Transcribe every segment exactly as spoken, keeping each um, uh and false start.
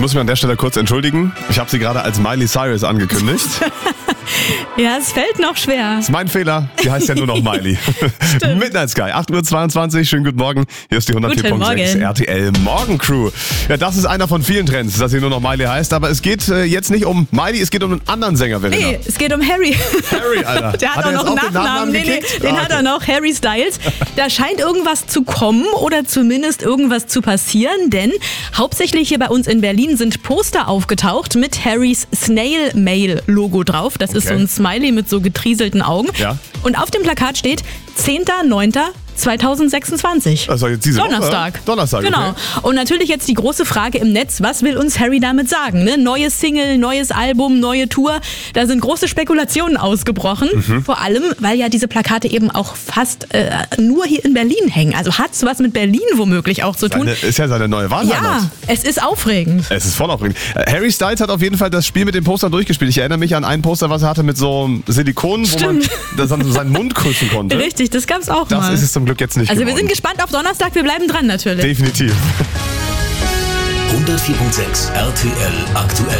muss mich an der Stelle kurz entschuldigen. Ich habe sie gerade als Miley Cyrus angekündigt. Ja, es fällt noch schwer. Das ist mein Fehler. Die heißt ja nur noch Miley. Midnight Sky, acht Uhr zweiundzwanzig. Schönen guten Morgen. Hier ist die hundertvier Komma sechs R T L Morgencrew. Ja, das ist einer von vielen Trends, dass sie nur noch Miley heißt. Aber es geht äh, jetzt nicht um Miley, es geht um einen anderen Sänger, Verena. Nee, es geht um Harry. Harry, Alter. Der hat, hat auch er noch jetzt einen auch den Nachnamen. Nachnamen Nee, nee, gekickt? den Ah, hat okay. er noch, Harry Styles. Da scheint irgendwas zu kommen oder zumindest irgendwas zu passieren, denn hauptsächlich hier bei uns in Berlin sind Poster aufgetaucht mit Harrys Snail Mail Logo drauf. Das ist so Okay. ein Smiley mit so getrieselten Augen. Ja. Und auf dem Plakat steht zehnter neunter zweitausendsechsundzwanzig. Also jetzt diese Donnerstag. Woche? Donnerstag, Genau. okay. Und natürlich jetzt die große Frage im Netz, was will uns Harry damit sagen? Ne? Neues Single, neues Album, neue Tour. Da sind große Spekulationen ausgebrochen. Mhm. Vor allem, weil ja diese Plakate eben auch fast äh, nur hier in Berlin hängen. Also hat's was mit Berlin womöglich auch zu tun. Seine, ist ja seine neue Wahlheimat. Ja, es ist aufregend. Es ist voll aufregend. Äh, Harry Styles hat auf jeden Fall das Spiel mit den Postern durchgespielt. Ich erinnere mich an ein Poster, was er hatte mit so Silikon, wo man das dann so seinen Mund küssen konnte. Richtig, das gab's auch Das mal. ist es zum Glück jetzt nicht Also wir geworden. sind gespannt auf Donnerstag, wir bleiben dran natürlich. Definitiv. hundertvier Komma sechs R T L aktuell.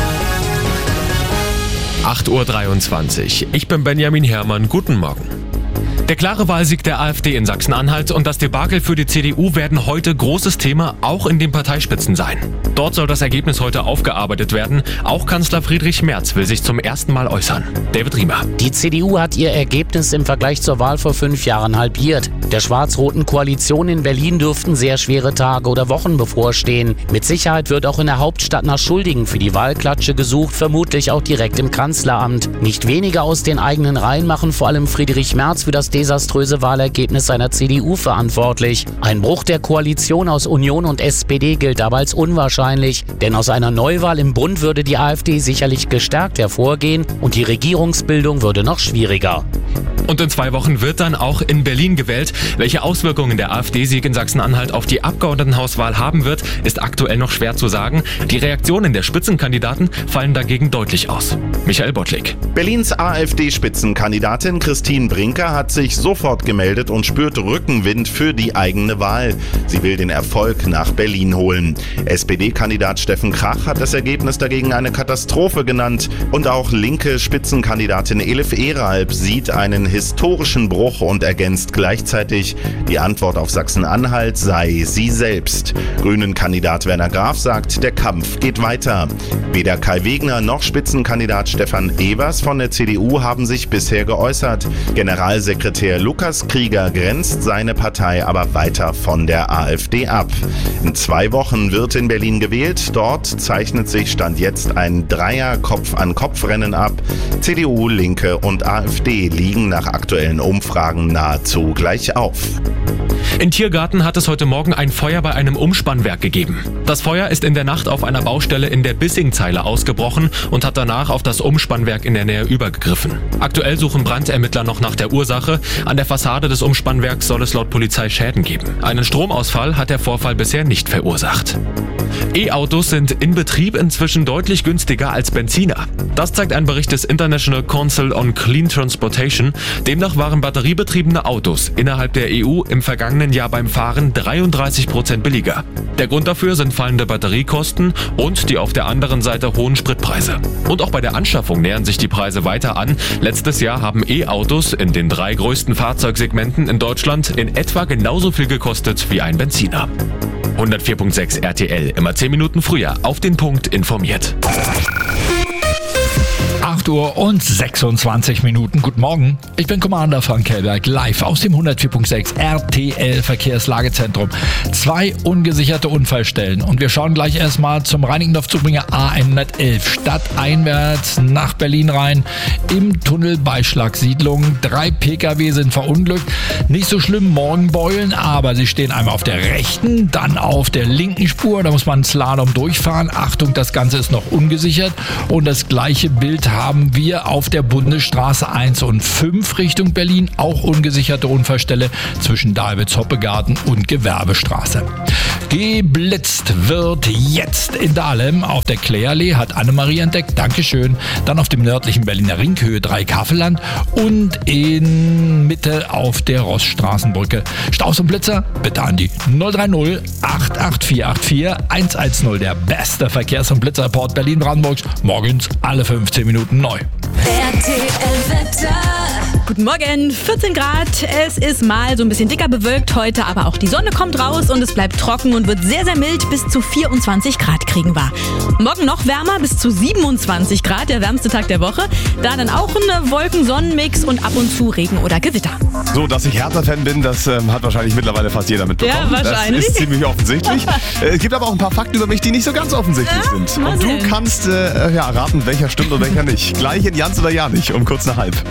acht Uhr dreiundzwanzig. Ich bin Benjamin Herrmann. Guten Morgen. Der klare Wahlsieg der AfD in Sachsen-Anhalt und das Debakel für die C D U werden heute großes Thema, auch in den Parteispitzen sein. Dort soll das Ergebnis heute aufgearbeitet werden. Auch Kanzler Friedrich Merz will sich zum ersten Mal äußern. David Riemer. Die C D U hat ihr Ergebnis im Vergleich zur Wahl vor fünf Jahren halbiert. Der schwarz-roten Koalition in Berlin dürften sehr schwere Tage oder Wochen bevorstehen. Mit Sicherheit wird auch in der Hauptstadt nach Schuldigen für die Wahlklatsche gesucht, vermutlich auch direkt im Kanzleramt. Nicht weniger aus den eigenen Reihen machen vor allem Friedrich Merz für das desaströse Wahlergebnis seiner C D U verantwortlich. Ein Bruch der Koalition aus Union und S P D gilt aber als unwahrscheinlich, denn aus einer Neuwahl im Bund würde die AfD sicherlich gestärkt hervorgehen und die Regierungsbildung würde noch schwieriger. Und in zwei Wochen wird dann auch in Berlin gewählt. Welche Auswirkungen der AfD-Sieg in Sachsen-Anhalt auf die Abgeordnetenhauswahl haben wird, ist aktuell noch schwer zu sagen. Die Reaktionen der Spitzenkandidaten fallen dagegen deutlich aus. Michael Bottlik. Berlins AfD-Spitzenkandidatin Christine Brinker hat sich sofort gemeldet und spürt Rückenwind für die eigene Wahl. Sie will den Erfolg nach Berlin holen. S P D-Kandidat Steffen Krach hat das Ergebnis dagegen eine Katastrophe genannt. Und auch linke Spitzenkandidatin Elif Eralb sieht einen historischen Bruch und ergänzt gleichzeitig, die Antwort auf Sachsen-Anhalt sei sie selbst. Grünen-Kandidat Werner Graf sagt, der Kampf geht weiter. Weder Kai Wegner noch Spitzenkandidat Stefan Evers von der C D U haben sich bisher geäußert. Generalsekretär Lukas Krieger grenzt seine Partei aber weiter von der AfD ab. In zwei Wochen wird in Berlin gewählt. Dort zeichnet sich Stand jetzt ein Dreier-Kopf-an-Kopf-Rennen ab. C D U, Linke und AfD liegen nach aktuellen Umfragen nahezu gleich auf. In Tiergarten hat es heute Morgen ein Feuer bei einem Umspannwerk gegeben. Das Feuer ist in der Nacht auf einer Baustelle in der Bissingzeile ausgebrochen und hat danach auf das Umspannwerk in der Nähe übergegriffen. Aktuell suchen Brandermittler noch nach der Ursache. An der Fassade des Umspannwerks soll es laut Polizei Schäden geben. Einen Stromausfall hat der Vorfall bisher nicht verursacht. E-Autos sind in Betrieb inzwischen deutlich günstiger als Benziner. Das zeigt ein Bericht des International Council on Clean Transportation. Demnach waren batteriebetriebene Autos innerhalb der E U im vergangenen Jahr beim Fahren dreiunddreißig Prozent billiger. Der Grund dafür sind fallende Batteriekosten und die auf der anderen Seite hohen Spritpreise. Und auch bei der Anschaffung nähern sich die Preise weiter an. Letztes Jahr haben E-Autos in den drei größten Fahrzeugsegmenten in Deutschland in etwa genauso viel gekostet wie ein Benziner. hundertvier Komma sechs R T L, immer zehn Minuten früher auf den Punkt informiert. acht Uhr und sechsundzwanzig Minuten. Guten Morgen. Ich bin Commander Frank Kellberg, live aus dem hundertvier Komma sechs R T L Verkehrslagezentrum. Zwei ungesicherte Unfallstellen. Und wir schauen gleich erstmal zum Reinickendorf-Zubringer A hundertelf. Stadteinwärts nach Berlin rein. Im Tunnel bei Schlagsiedlung. Drei Pkw sind verunglückt. Nicht so schlimm Morgenbeulen, aber sie stehen einmal auf der rechten, dann auf der linken Spur. Da muss man Slalom durchfahren. Achtung, das Ganze ist noch ungesichert. Und das gleiche Bild haben wir auf der Bundesstraße eins und fünf Richtung Berlin. Auch ungesicherte Unfallstelle zwischen Davids-Hoppegarten und Gewerbestraße. Geblitzt wird jetzt in Dahlem. Auf der Kläallee hat Annemarie entdeckt. Dankeschön. Dann auf dem nördlichen Berliner Ring, Höhe drei Kafelland. Und in Mitte auf der Rossstraßenbrücke. Staus und Blitzer bitte an die null drei null acht acht vier acht vier eins eins null. Der beste Verkehrs- und Blitzerreport Berlin-Brandenburgs. Morgens alle fünfzehn Minuten neu. R T L-Wetter. Guten Morgen, vierzehn Grad. Es ist mal so ein bisschen dicker bewölkt heute, aber auch die Sonne kommt raus und es bleibt trocken und wird sehr, sehr mild. Bis zu vierundzwanzig Grad kriegen wir. Morgen noch wärmer, bis zu siebenundzwanzig Grad, der wärmste Tag der Woche. Da dann auch ein Wolken-Sonnen-Mix und ab und zu Regen oder Gewitter. So, dass ich Hertha-Fan bin, das ähm, hat wahrscheinlich mittlerweile fast jeder mitbekommen. Ja, wahrscheinlich. Das ist ziemlich offensichtlich. Es gibt aber auch ein paar Fakten über mich, die nicht so ganz offensichtlich Ja, sind. mal Und du sehen. kannst äh, ja, raten, welcher stimmt und welcher nicht. Gleich in Jans oder Ja nicht, um kurz nach halb.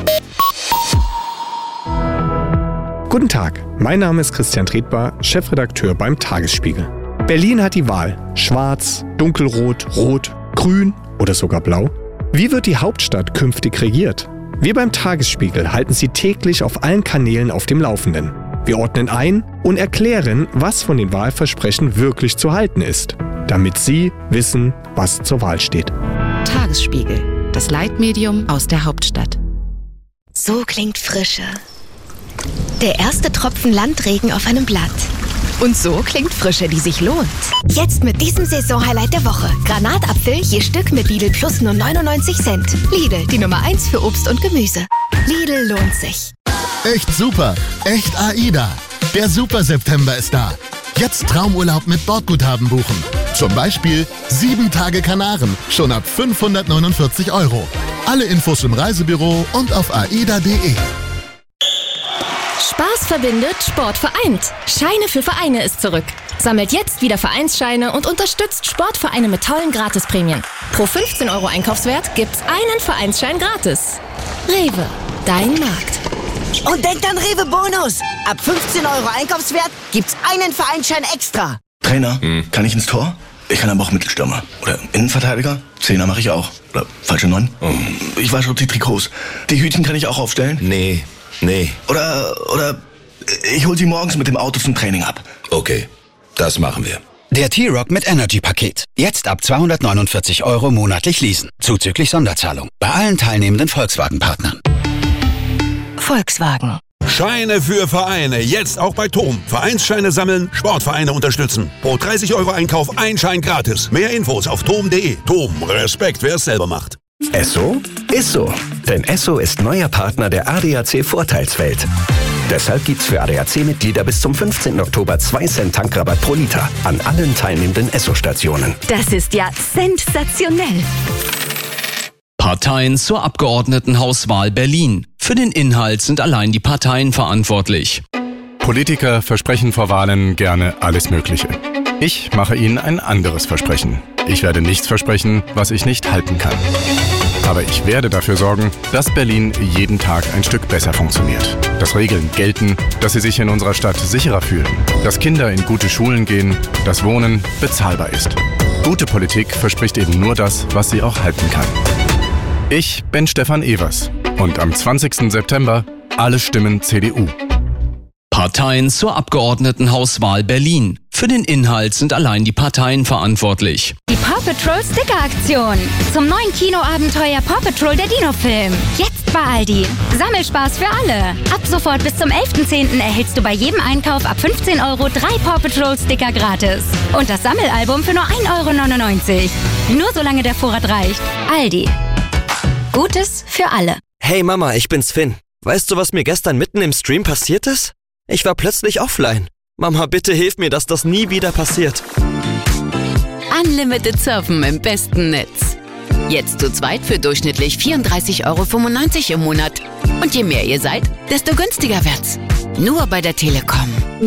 Guten Tag, mein Name ist Christian Tretbar, Chefredakteur beim Tagesspiegel. Berlin hat die Wahl. Schwarz, dunkelrot, rot, grün oder sogar blau. Wie wird die Hauptstadt künftig regiert? Wir beim Tagesspiegel halten Sie täglich auf allen Kanälen auf dem Laufenden. Wir ordnen ein und erklären, was von den Wahlversprechen wirklich zu halten ist, damit Sie wissen, was zur Wahl steht. Tagesspiegel, das Leitmedium aus der Hauptstadt. So klingt Frische. Der erste Tropfen Landregen auf einem Blatt. Und so klingt Frische, die sich lohnt. Jetzt mit diesem Saisonhighlight der Woche. Granatapfel je Stück mit Lidl Plus nur neunundneunzig Cent. Lidl, die Nummer eins für Obst und Gemüse. Lidl lohnt sich. Echt super. Echt AIDA. Der Super September ist da. Jetzt Traumurlaub mit Bordguthaben buchen. Zum Beispiel sieben Tage Kanaren. Schon ab fünfhundertneunundvierzig Euro. Alle Infos im Reisebüro und auf aida punkt de. Spaß verbindet, Sport vereint. Scheine für Vereine ist zurück. Sammelt jetzt wieder Vereinsscheine und unterstützt Sportvereine mit tollen Gratisprämien. Pro fünfzehn Euro Einkaufswert gibt's einen Vereinsschein gratis. Rewe, dein Markt. Und denkt an Rewe Bonus. Ab fünfzehn Euro Einkaufswert gibt's einen Vereinsschein extra. Trainer, hm. kann ich ins Tor? Ich kann aber auch Mittelstürmer. Oder Innenverteidiger? Zehner mache ich auch. Oder falsche Neun? Oh. Ich wasche auch die Trikots. Die Hütchen kann ich auch aufstellen? Nee, nee. Oder, oder ich hol sie morgens mit dem Auto zum Training ab. Okay, das machen wir. Der T-Rock mit Energy-Paket. Jetzt ab zweihundertneunundvierzig Euro monatlich leasen. Zuzüglich Sonderzahlung. Bei allen teilnehmenden Volkswagen-Partnern. Volkswagen. Scheine für Vereine. Jetzt auch bei T O M. Vereinsscheine sammeln, Sportvereine unterstützen. Pro dreißig Euro Einkauf ein Schein gratis. Mehr Infos auf tom punkt de. T O M. Respekt, wer es selber macht. Esso ist so. Denn Esso ist neuer Partner der A D A C Vorteilswelt. Deshalb gibt's für A D A C-Mitglieder bis zum fünfzehnten Oktober zwei Cent Tankrabatt pro Liter an allen teilnehmenden Esso-Stationen. Das ist ja sensationell. Parteien zur Abgeordnetenhauswahl Berlin. Für den Inhalt sind allein die Parteien verantwortlich. Politiker versprechen vor Wahlen gerne alles Mögliche. Ich mache Ihnen ein anderes Versprechen. Ich werde nichts versprechen, was ich nicht halten kann. Aber ich werde dafür sorgen, dass Berlin jeden Tag ein Stück besser funktioniert. Dass Regeln gelten, dass Sie sich in unserer Stadt sicherer fühlen. Dass Kinder in gute Schulen gehen, dass Wohnen bezahlbar ist. Gute Politik verspricht eben nur das, was sie auch halten kann. Ich bin Stefan Evers und am zwanzigsten September alle Stimmen C D U. Parteien zur Abgeordnetenhauswahl Berlin. Für den Inhalt sind allein die Parteien verantwortlich. Die Paw Patrol Sticker Aktion. Zum neuen Kinoabenteuer Paw Patrol der Dino-Film. Jetzt bei Aldi. Sammelspaß für alle. Ab sofort bis zum elften zehnten erhältst du bei jedem Einkauf ab fünfzehn Euro drei Paw Patrol Sticker gratis. Und das Sammelalbum für nur ein Euro neunundneunzig. Nur solange der Vorrat reicht. Aldi. Gutes für alle. Hey Mama, ich bin's Finn. Weißt du, was mir gestern mitten im Stream passiert ist? Ich war plötzlich offline. Mama, bitte hilf mir, dass das nie wieder passiert. Unlimited Surfen im besten Netz. Jetzt zu zweit für durchschnittlich vierunddreißig Euro fünfundneunzig im Monat. Und je mehr ihr seid, desto günstiger wird's. Nur bei der Telekom.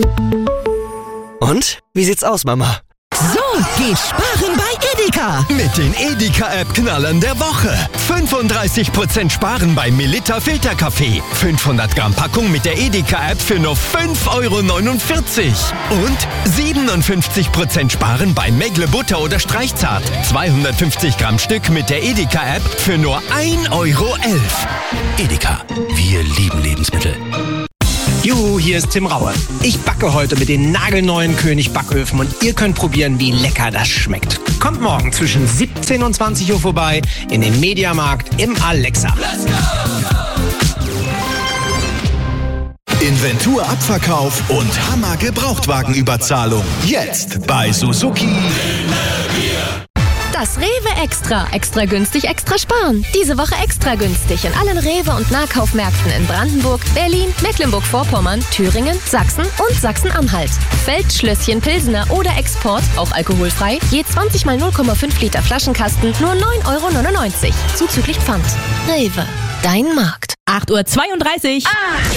Und? Wie sieht's aus, Mama? So geht sparen bei Edeka. Mit den Edeka-App-Knallern der Woche. fünfunddreißig Prozent sparen bei Melitta Filterkaffee. fünfhundert Gramm Packung mit der Edeka-App für nur fünf Euro neunundvierzig. Und siebenundfünfzig Prozent sparen bei Megle Butter oder Streichzart. zweihundertfünfzig Gramm Stück mit der Edeka-App für nur ein Euro elf. Edeka. Wir lieben Lebensmittel. Juhu, hier ist Tim Raue. Ich backe heute mit den nagelneuen König Backöfen und ihr könnt probieren, wie lecker das schmeckt. Kommt morgen zwischen siebzehn und zwanzig Uhr vorbei in den Mediamarkt im Alexa. Let's go, go. Inventur-Abverkauf und Hammer-Gebrauchtwagenüberzahlung. Jetzt bei Suzuki. Das Rewe Extra. Extra günstig, extra sparen. Diese Woche extra günstig in allen Rewe- und Nahkaufmärkten in Brandenburg, Berlin, Mecklenburg-Vorpommern, Thüringen, Sachsen und Sachsen-Anhalt. Feldschlösschen, Pilsener oder Export, auch alkoholfrei, je zwanzig mal null Komma fünf Liter Flaschenkasten, nur neun Euro neunundneunzig. Zuzüglich Pfand. Rewe. Dein Markt. acht Uhr zweiunddreißig. Ah.